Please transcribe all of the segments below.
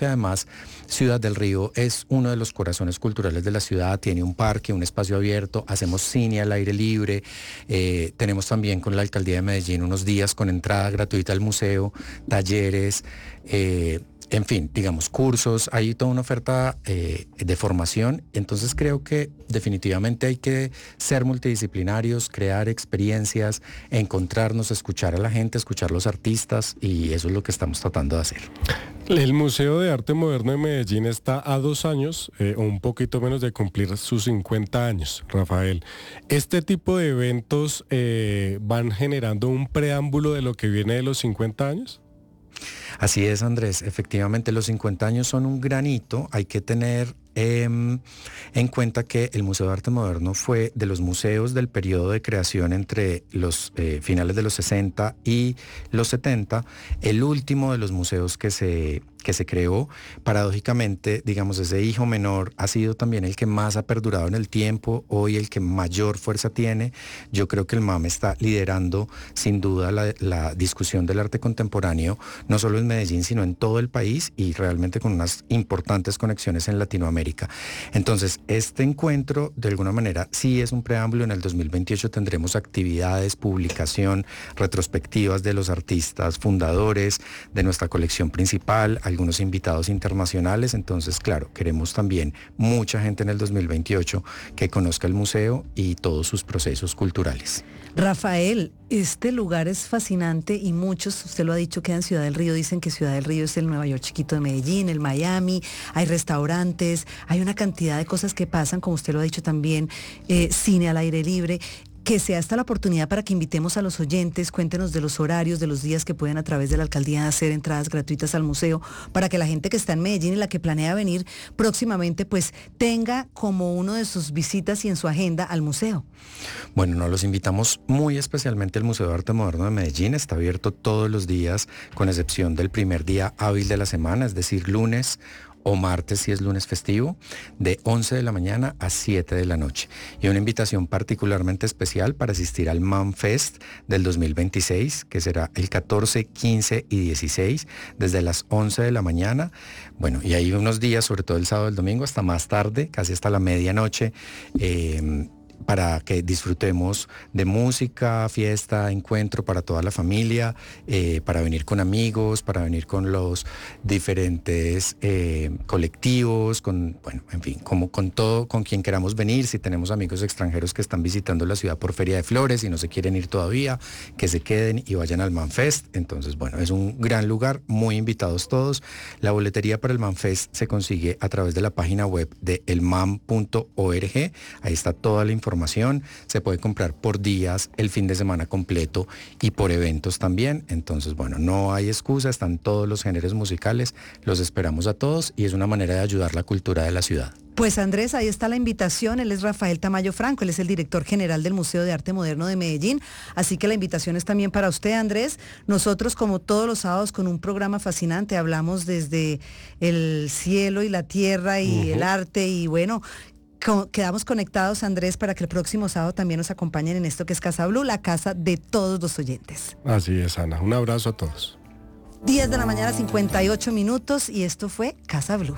que además Ciudad del Río es uno de los corazones culturales de la ciudad, tiene un parque, un espacio abierto, hacemos cine al aire libre, tenemos también con la Alcaldía de Medellín unos días con entrada gratuita al museo, talleres, en fin, digamos, cursos, hay toda una oferta de formación, entonces creo que definitivamente hay que ser multidisciplinarios, crear experiencias, encontrarnos, escuchar a la gente, escuchar a los artistas, y eso es lo que estamos tratando de hacer. El Museo de Arte Moderno de Medellín está a 2 años, o un poquito menos de cumplir sus 50 años, Rafael. ¿Este tipo de eventos van generando un preámbulo de lo que viene de los 50 años? Así es, Andrés. Efectivamente, los 50 años son un gran hito. Hay que tener en cuenta que el Museo de Arte Moderno fue de los museos del periodo de creación entre los finales de los 60 y los 70, el último de los museos que se creó. Paradójicamente, digamos, ese hijo menor ha sido también el que más ha perdurado en el tiempo, hoy el que mayor fuerza tiene. Yo creo que el MAM está liderando sin duda la discusión del arte contemporáneo, no solo en Medellín, sino en todo el país, y realmente con unas importantes conexiones en Latinoamérica. Entonces, este encuentro, de alguna manera, sí es un preámbulo. En el 2028 tendremos actividades, publicación, retrospectivas de los artistas fundadores, de nuestra colección principal, algunos invitados internacionales. Entonces, claro, queremos también mucha gente en el 2028 que conozca el museo y todos sus procesos culturales. Rafael, este lugar es fascinante y muchos, usted lo ha dicho, queda en Ciudad del Río, dicen que Ciudad del Río es el Nueva York chiquito de Medellín, el Miami, hay restaurantes, hay una cantidad de cosas que pasan, como usted lo ha dicho también, cine al aire libre. Que sea esta la oportunidad para que invitemos a los oyentes, cuéntenos de los horarios, de los días que pueden a través de la alcaldía hacer entradas gratuitas al museo, para que la gente que está en Medellín y la que planea venir próximamente, pues tenga como uno de sus visitas y en su agenda al museo. Bueno, nos los invitamos muy especialmente al Museo de Arte Moderno de Medellín. Está abierto todos los días, con excepción del primer día hábil de la semana, es decir, lunes o martes si es lunes festivo, de 11 de la mañana a 7 de la noche. Y una invitación particularmente especial para asistir al MAM Fest del 2026, que será el 14, 15 y 16, desde las 11 de la mañana. Bueno, y hay unos días, sobre todo el sábado y el domingo, hasta más tarde, casi hasta la medianoche, para que disfrutemos de música, fiesta, encuentro para toda la familia, para venir con amigos, para venir con los diferentes colectivos, bueno, en fin, como con todo, con quien queramos venir. Si tenemos amigos extranjeros que están visitando la ciudad por Feria de Flores y no se quieren ir todavía, que se queden y vayan al ManFest. Entonces, bueno, es un gran lugar, muy invitados todos. La boletería para el ManFest se consigue a través de la página web de elman.org. Ahí está toda la información. Se puede comprar por días, el fin de semana completo y por eventos también. Entonces, bueno, no hay excusa, están todos los géneros musicales, los esperamos a todos y es una manera de ayudar la cultura de la ciudad. Pues Andrés, ahí está la invitación. Él es Rafael Tamayo Franco, él es el director general del Museo de Arte Moderno de Medellín, así que la invitación es también para usted, Andrés. Nosotros, como todos los sábados, con un programa fascinante, hablamos desde el cielo y la tierra y el arte, y bueno, quedamos conectados, Andrés, para que el próximo sábado también nos acompañen en esto que es Casa Blue, la casa de todos los oyentes. Así es, Ana. Un abrazo a todos. 10 de la mañana, 58 minutos, y esto fue Casa Blue.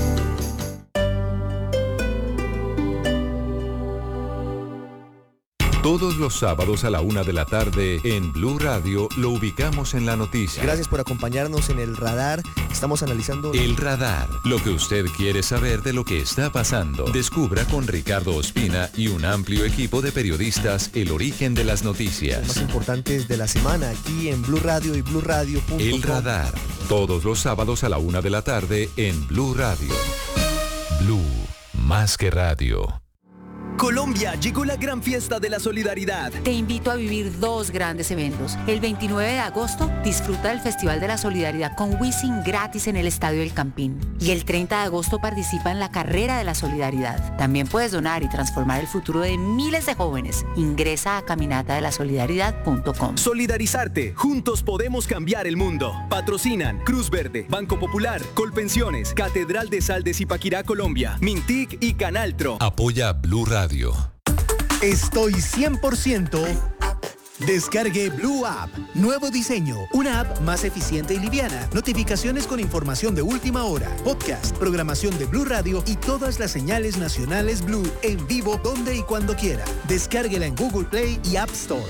Todos los sábados a la 1 de la tarde en Blue Radio lo ubicamos en la noticia. Gracias por acompañarnos en El Radar. Estamos analizando... El Radar, lo que usted quiere saber de lo que está pasando. Descubra con Ricardo Ospina y un amplio equipo de periodistas el origen de las noticias. Los más importantes de la semana aquí en Blue Radio y BlueRadio.com. El Radar, todos los sábados a la 1 de la tarde en Blue Radio. Blue, más que radio. Colombia, llegó la gran fiesta de la solidaridad. Te invito a vivir 2 grandes eventos. El 29 de agosto, disfruta del Festival de la Solidaridad con Wisin gratis en el Estadio El Campín. Y el 30 de agosto participa en la Carrera de la Solidaridad. También puedes donar y transformar el futuro de miles de jóvenes. Ingresa a caminatadelasolidaridad.com. Solidarizarte. Juntos podemos cambiar el mundo. Patrocinan Cruz Verde, Banco Popular, Colpensiones, Catedral de Sal de Zipaquirá, Colombia, Mintic y Canaltro. Apoya Blue Radio. Estoy 100% Descargue Blue App. Nuevo diseño. Una app más eficiente y liviana. Notificaciones con información de última hora. Podcast, programación de Blue Radio y todas las señales nacionales Blue en vivo donde y cuando quiera. Descárguela en Google Play y App Store.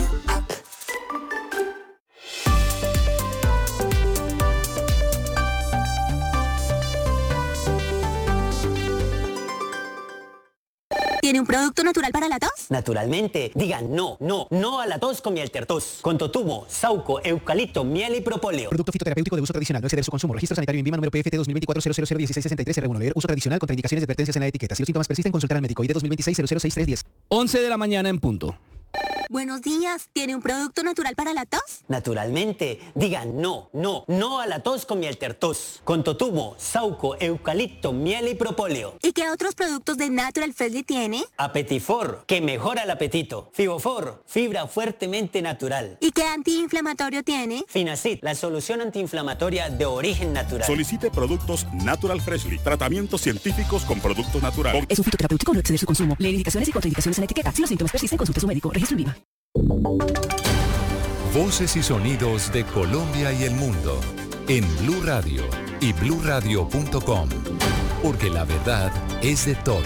¿Tiene un producto natural para la tos? Naturalmente. Digan no a la tos con miel tertos. Con totumo, sauco, eucalipto, miel y propóleo. Producto fitoterapéutico de uso tradicional. No exceder su consumo. Registro sanitario INVIMA número PFT 2024-00001663-R1. Leer uso tradicional. Contraindicaciones y advertencias en la etiqueta. Si los síntomas persisten, consultar al médico. ID 2026-006310. 11 de la mañana en punto. Buenos días. ¿Tiene un producto natural para la tos? Naturalmente. Digan no a la tos con miel tertos. Con totumo, sauco, eucalipto, miel y propóleo. ¿Y qué otros productos de Natural Freshly tiene? Apetifor, que mejora el apetito. Fibofor, fibra fuertemente natural. ¿Y qué antiinflamatorio tiene? Finacid, la solución antiinflamatoria de origen natural. Solicite productos Natural Freshly. Tratamientos científicos con productos naturales. Es un fitoterapéutico, no exceder su consumo. Leer indicaciones y contraindicaciones en la etiqueta. Si los síntomas persisten, consulte a su médico. Registro INVIMA. Voces y sonidos de Colombia y el mundo en Blue Radio y bluradio.com, porque la verdad es de todos.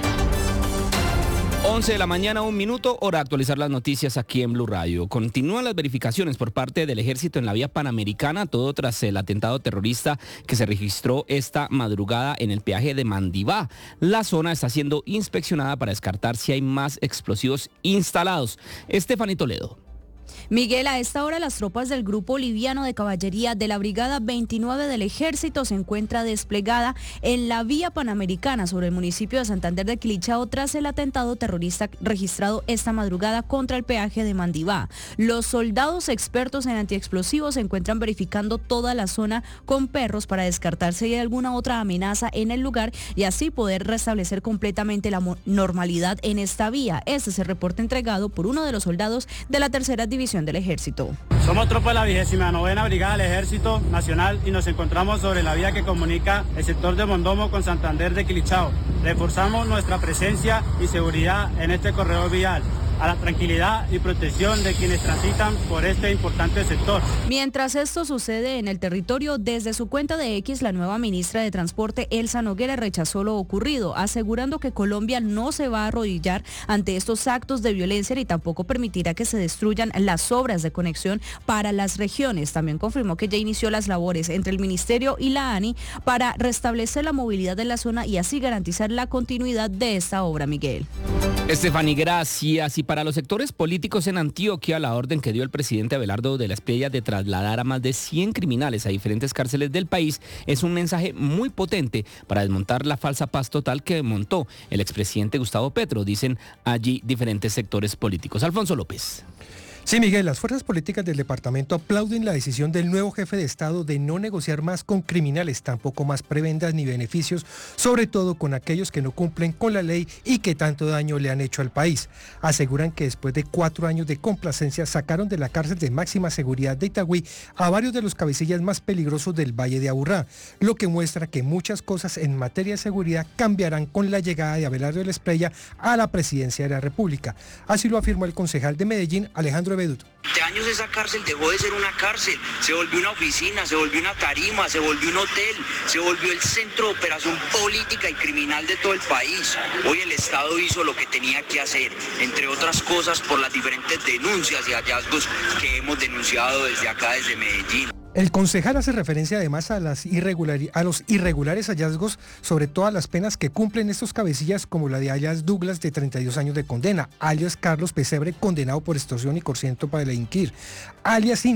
11 de la mañana, 1 minuto, hora de actualizar las noticias aquí en Blue Radio. Continúan las verificaciones por parte del ejército en la vía panamericana, todo tras el atentado terrorista que se registró esta madrugada en el peaje de Mandibá. La zona está siendo inspeccionada para descartar si hay más explosivos instalados. Estefanía Toledo. Miguel, a esta hora las tropas del Grupo Liviano de Caballería de la Brigada 29 del Ejército se encuentra desplegada en la vía panamericana sobre el municipio de Santander de Quilichao tras el atentado terrorista registrado esta madrugada contra el peaje de Mandibá. Los soldados expertos en antiexplosivos se encuentran verificando toda la zona con perros para descartar si hay alguna otra amenaza en el lugar y así poder restablecer completamente la normalidad en esta vía. Este es el reporte entregado por uno de los soldados de la tercera división del Ejército. Somos tropa de la 29ª Brigada del Ejército Nacional y nos encontramos sobre la vía que comunica el sector de Mondomo con Santander de Quilichao. Reforzamos nuestra presencia y seguridad en este corredor vial, a la tranquilidad y protección de quienes transitan por este importante sector. Mientras esto sucede en el territorio, desde su cuenta de X, la nueva ministra de Transporte, Elsa Noguera, rechazó lo ocurrido, asegurando que Colombia no se va a arrodillar ante estos actos de violencia ni tampoco permitirá que se destruyan las obras de conexión para las regiones. También confirmó que ya inició las labores entre el Ministerio y la ANI para restablecer la movilidad de la zona y así garantizar la continuidad de esta obra, Miguel. Estefanía, gracias. Y para los sectores políticos en Antioquia, la orden que dio el presidente Abelardo de la Espriella de trasladar a más de 100 criminales a diferentes cárceles del país es un mensaje muy potente para desmontar la falsa paz total que montó el expresidente Gustavo Petro, dicen allí diferentes sectores políticos. Alfonso López. Sí, Miguel, las fuerzas políticas del departamento aplauden la decisión del nuevo jefe de Estado de no negociar más con criminales, tampoco más prebendas ni beneficios, sobre todo con aquellos que no cumplen con la ley y que tanto daño le han hecho al país. Aseguran que después de 4 años de complacencia sacaron de la cárcel de máxima seguridad de Itagüí a varios de los cabecillas más peligrosos del Valle de Aburrá, lo que muestra que muchas cosas en materia de seguridad cambiarán con la llegada de Abelardo de la Espriella a la presidencia de la República. Así lo afirmó el concejal de Medellín, Alejandro Bedut. De años esa cárcel dejó de ser una cárcel, se volvió una oficina, se volvió una tarima, se volvió un hotel, se volvió el centro de operación política y criminal de todo el país. Hoy el Estado hizo lo que tenía que hacer, entre otras cosas por las diferentes denuncias y hallazgos que hemos denunciado desde acá, desde Medellín. El concejal hace referencia además a los irregulares hallazgos sobre todas las penas que cumplen estos cabecillas, como la de alias Douglas, de 32 años de condena, alias Carlos Pesebre, condenado por extorsión y concierto para delinquir, alias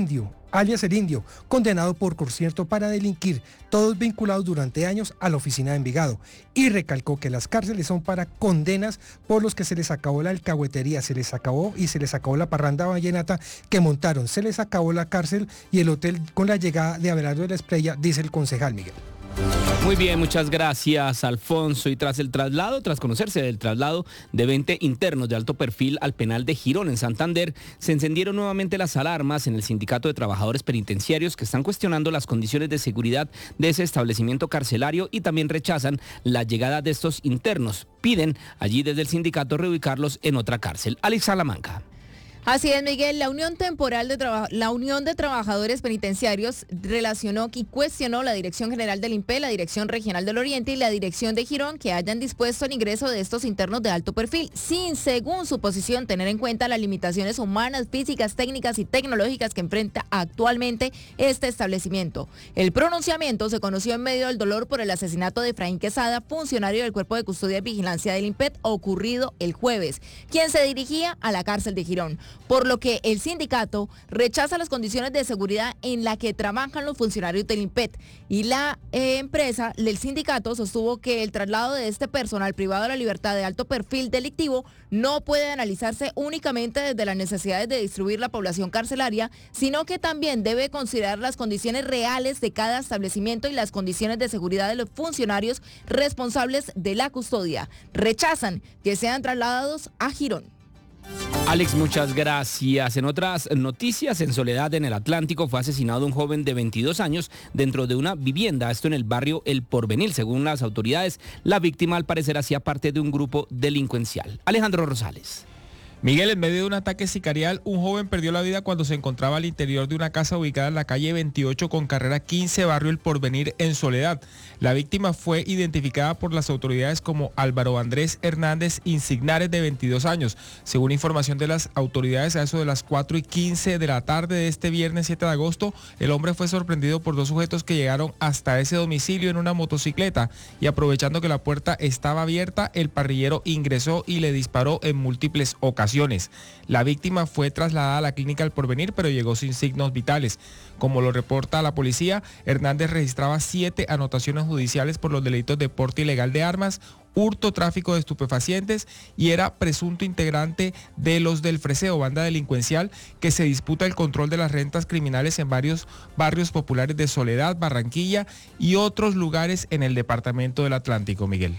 el Indio, condenado por concierto para delinquir, todos vinculados durante años a la oficina de Envigado. Y recalcó que las cárceles son para condenas por los que se les acabó la alcahuetería, se les acabó la parranda vallenata que montaron, se les acabó la cárcel y el hotel con la llegada de Abelardo de la Espriella, dice el concejal Miguel. Muy bien, muchas gracias, Alfonso. Y tras conocerse del traslado de 20 internos de alto perfil al penal de Girón en Santander, se encendieron nuevamente las alarmas en el Sindicato de Trabajadores Penitenciarios, que están cuestionando las condiciones de seguridad de ese establecimiento carcelario y también rechazan la llegada de estos internos. Piden allí desde el sindicato reubicarlos en otra cárcel. Alex Salamanca. Así es, Miguel. La Unión de Trabajadores Penitenciarios relacionó y cuestionó la Dirección General del INPE, la Dirección Regional del Oriente y la Dirección de Girón que hayan dispuesto el ingreso de estos internos de alto perfil, sin, según su posición, tener en cuenta las limitaciones humanas, físicas, técnicas y tecnológicas que enfrenta actualmente este establecimiento. El pronunciamiento se conoció en medio del dolor por el asesinato de Efraín Quesada, funcionario del Cuerpo de Custodia y Vigilancia del INPE, ocurrido el jueves, quien se dirigía a la cárcel de Girón. Por lo que el sindicato rechaza las condiciones de seguridad en las que trabajan los funcionarios del INPET y la empresa del sindicato sostuvo que el traslado de este personal privado de la libertad de alto perfil delictivo no puede analizarse únicamente desde las necesidades de distribuir la población carcelaria, sino que también debe considerar las condiciones reales de cada establecimiento y las condiciones de seguridad de los funcionarios responsables de la custodia. Rechazan que sean trasladados a Girón. Alex, muchas gracias. En otras noticias, en Soledad, en el Atlántico, fue asesinado un joven de 22 años dentro de una vivienda, esto en el barrio El Porvenir. Según las autoridades, la víctima al parecer hacía parte de un grupo delincuencial. Alejandro Rosales. Miguel, en medio de un ataque sicarial, un joven perdió la vida cuando se encontraba al interior de una casa ubicada en la calle 28 con carrera 15, barrio El Porvenir, en Soledad. La víctima fue identificada por las autoridades como Álvaro Andrés Hernández Insignares, de 22 años. Según información de las autoridades, a eso de las 4:15 de la tarde de este viernes 7 de agosto, el hombre fue sorprendido por dos sujetos que llegaron hasta ese domicilio en una motocicleta y, aprovechando que la puerta estaba abierta, el parrillero ingresó y le disparó en múltiples ocasiones. La víctima fue trasladada a la clínica El Porvenir, pero llegó sin signos vitales. Como lo reporta la policía, Hernández registraba 7 anotaciones judiciales por los delitos de porte ilegal de armas, hurto, tráfico de estupefacientes y era presunto integrante de los del Freseo, banda delincuencial que se disputa el control de las rentas criminales en varios barrios populares de Soledad, Barranquilla y otros lugares en el departamento del Atlántico, Miguel.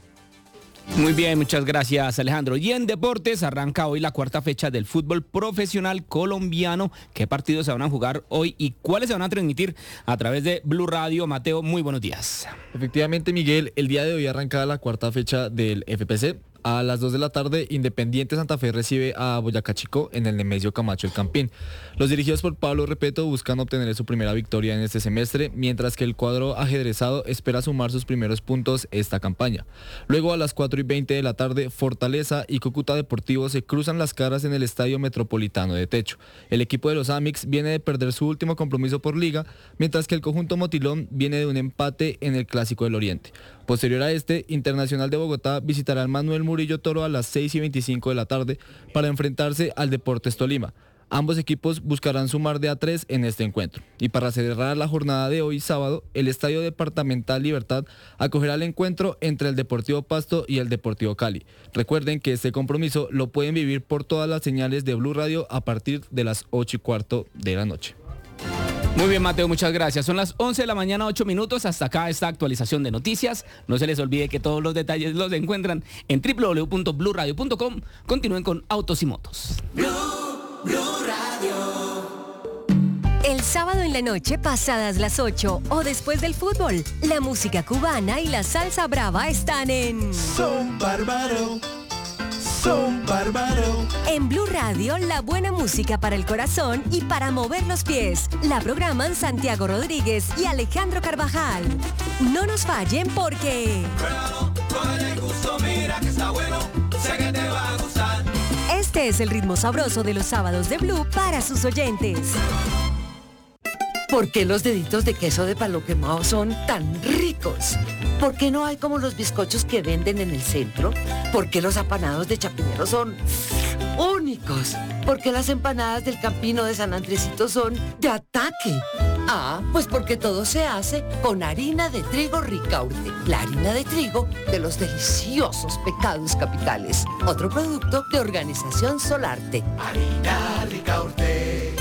Muy bien, muchas gracias, Alejandro. Y en deportes arranca hoy la cuarta fecha del fútbol profesional colombiano. ¿Qué partidos se van a jugar hoy y cuáles se van a transmitir a través de Blue Radio? Mateo, muy buenos días. Efectivamente, Miguel, el día de hoy arranca la cuarta fecha del FPC. A las 2 de la tarde, Independiente Santa Fe recibe a Boyacá Chico en el Nemesio Camacho El Campín. Los dirigidos por Pablo Repeto buscan obtener su primera victoria en este semestre, mientras que el cuadro ajedrezado espera sumar sus primeros puntos esta campaña. Luego, a las 4:20 de la tarde, Fortaleza y Cúcuta Deportivo se cruzan las caras en el Estadio Metropolitano de Techo. El equipo de los Amix viene de perder su último compromiso por liga, mientras que el conjunto Motilón viene de un empate en el Clásico del Oriente. Posterior a este, Internacional de Bogotá visitará al Manuel Murillo Toro a las 6:25 de la tarde para enfrentarse al Deportes Tolima. Ambos equipos buscarán sumar de a 3 en este encuentro. Y para cerrar la jornada de hoy, sábado, el Estadio Departamental Libertad acogerá el encuentro entre el Deportivo Pasto y el Deportivo Cali. Recuerden que este compromiso lo pueden vivir por todas las señales de Blue Radio a partir de las 8:15 de la noche. Muy bien, Mateo, muchas gracias. Son las 11 de la mañana, 8 minutos. Hasta acá esta actualización de noticias. No se les olvide que todos los detalles los encuentran en www.bluradio.com. Continúen con Autos y Motos. Blue Radio. El sábado en la noche, pasadas las 8 o después del fútbol, la música cubana y la salsa brava están en Son Bárbaro. Son Bárbaro. En Blue Radio, la buena música para el corazón y para mover los pies. La programan Santiago Rodríguez y Alejandro Carvajal. No nos fallen porque... Este es el ritmo sabroso de los sábados de Blue para sus oyentes. ¿Por qué los deditos de queso de palo quemado son tan ricos? ¿Por qué no hay como los bizcochos que venden en el centro? ¿Por qué los apanados de Chapinero son únicos? ¿Por qué las empanadas del Campino de San Andresito son de ataque? Ah, pues porque todo se hace con harina de trigo Ricaurte, la harina de trigo de los deliciosos Pecados Capitales. Otro producto de Organización Solarte. Harina Ricaurte.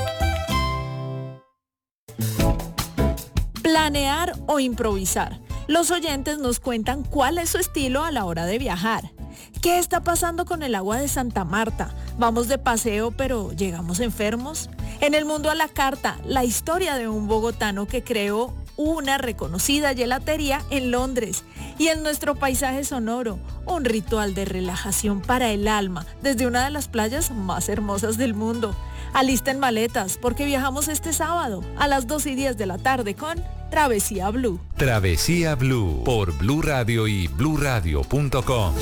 Planear o improvisar. Los oyentes nos cuentan cuál es su estilo a la hora de viajar. ¿Qué está pasando con el agua de Santa Marta? ¿Vamos de paseo pero llegamos enfermos? En el mundo a la carta, la historia de un bogotano que creó una reconocida gelatería en Londres. Y en nuestro paisaje sonoro, un ritual de relajación para el alma desde una de las playas más hermosas del mundo. Alisten maletas porque viajamos este sábado a las 2:10 de la tarde con Travesía Blue. Travesía Blue por Blue Radio y bluradio.com.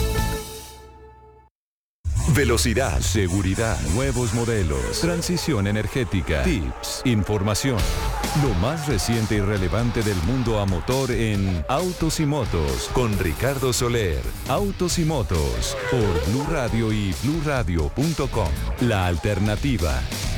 Velocidad, seguridad, nuevos modelos, transición energética, tips, información. Lo más reciente y relevante del mundo a motor en Autos y Motos con Ricardo Soler. Autos y Motos por Blue Radio y bluradio.com. La alternativa.